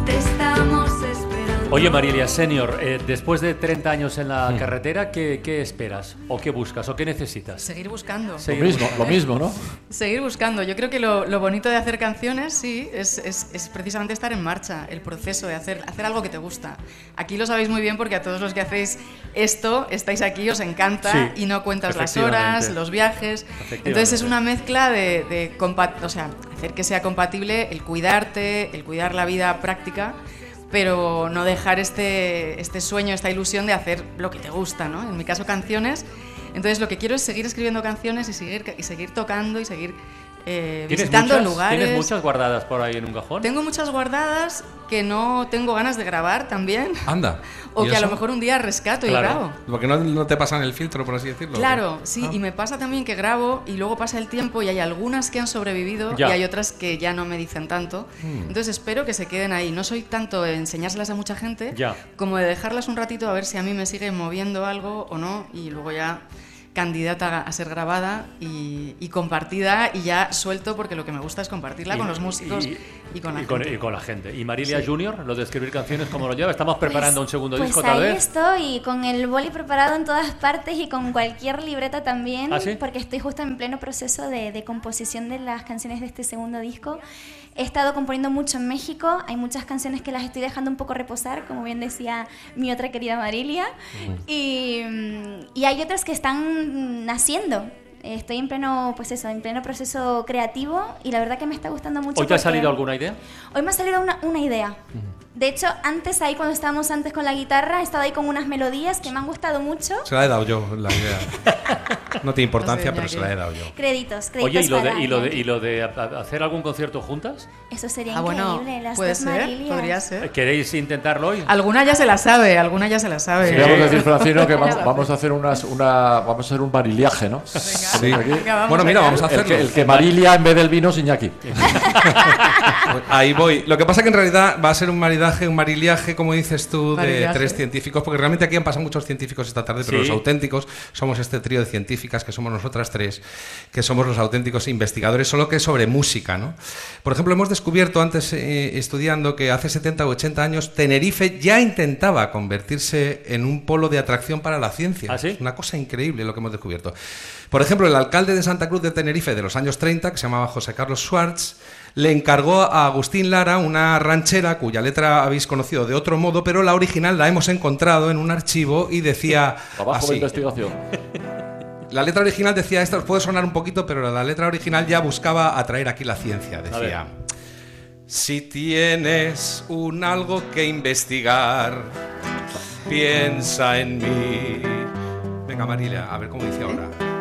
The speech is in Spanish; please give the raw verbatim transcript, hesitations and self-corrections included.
Te estamos esperando. Oye, Marilia, senior, eh, después de treinta años en la mm. carretera, ¿qué, ¿qué esperas? ¿O qué buscas? ¿O qué necesitas? Seguir buscando. Seguir lo mismo, buscando. lo mismo, ¿no? Seguir buscando. Yo creo que lo, lo bonito de hacer canciones, sí, es, es, es precisamente estar en marcha, el proceso de hacer, hacer algo que te gusta. Aquí lo sabéis muy bien porque a todos los que hacéis esto, estáis aquí, os encanta, sí, y no cuentas las horas, los viajes. Entonces es una mezcla de, de compa- o sea, hacer que sea compatible el cuidarte, el cuidar la vida práctica, pero no dejar este, este sueño, esta ilusión de hacer lo que te gusta, ¿no? En mi caso, canciones. Entonces lo que quiero es seguir escribiendo canciones y seguir, y seguir tocando y seguir eh, visitando muchas, lugares. ¿Tienes muchas guardadas por ahí en un cajón? Tengo muchas guardadas que no tengo ganas de grabar también. Anda. O que eso? a lo mejor un día rescato claro. y grabo. Porque no, no te pasan el filtro, por así decirlo. Claro, sí, ah. y me pasa también que grabo y luego pasa el tiempo y hay algunas que han sobrevivido ya. y hay otras que ya no me dicen tanto. Hmm. Entonces espero que se queden ahí. No soy tanto de enseñárselas a mucha gente ya. como de dejarlas un ratito a ver si a mí me sigue moviendo algo o no, y luego ya candidata a ser grabada y, y compartida, y ya suelto, porque lo que me gusta es compartirla y, con los músicos y, y, con, la y, con, gente. y con la gente. ¿Y Marilia sí. Junior, lo de escribir canciones, cómo lo lleva? Estamos preparando pues, un segundo pues disco, tal vez. Ahí estoy, con el boli preparado en todas partes y con cualquier libreta también, ¿Ah, sí? porque estoy justo en pleno proceso de, de composición de las canciones de este segundo disco. He estado componiendo mucho en México, hay muchas canciones que las estoy dejando un poco reposar, como bien decía mi otra querida Marilia, uh-huh. y, y hay otras que están naciendo. Estoy en pleno, pues eso, en pleno proceso creativo, y la verdad que me está gustando mucho. ¿Hoy te ha salido alguna idea? Hoy me ha salido una, una idea. Uh-huh. De hecho, antes ahí, cuando estábamos antes con la guitarra, he estado ahí con unas melodías que me han gustado mucho. Se la he dado yo, la idea. No tiene importancia, no sé, pero se la he dado yo. Créditos, créditos. Oye, ¿y lo, para de, y, lo de, ¿y lo de hacer algún concierto juntas? Eso sería ah, increíble. Bueno, las puede dos ser, Marilias. podría ser. ¿Queréis intentarlo hoy? Alguna ya se la sabe, alguna ya se la sabe. Sí. Queríamos decir, Francino, que vamos, vamos a hacer unas, una, vamos a hacer un mariliaje, ¿no? Venga, sí. venga, vamos bueno, mira, allá. vamos a hacerlo. El que, el que Marilia en vez del vino es Iñaki. Ahí voy. Lo que pasa que en realidad va a ser un maridaje, un mariliaje, como dices tú, de maridaje. tres científicos, porque realmente aquí han pasado muchos científicos esta tarde, pero sí. Los auténticos somos este trío de científicas, que somos nosotras tres, que somos los auténticos investigadores, solo que sobre música, ¿no? Por ejemplo, hemos descubierto antes, eh, estudiando, que hace setenta o ochenta años Tenerife ya intentaba convertirse en un polo de atracción para la ciencia. ¿Ah, sí? Una cosa increíble lo que hemos descubierto. Por ejemplo, el alcalde de Santa Cruz de Tenerife de los años treinta, que se llamaba José Carlos Schwartz, le encargó a Agustín Lara una ranchera cuya letra habéis conocido de otro modo, pero la original la hemos encontrado en un archivo y decía Abajo así. de investigación. La letra original decía, esto os puede sonar un poquito, pero la letra original ya buscaba atraer aquí la ciencia. Decía: si tienes un algo que investigar, piensa en mí. Venga, Marilia, a ver cómo dice ahora.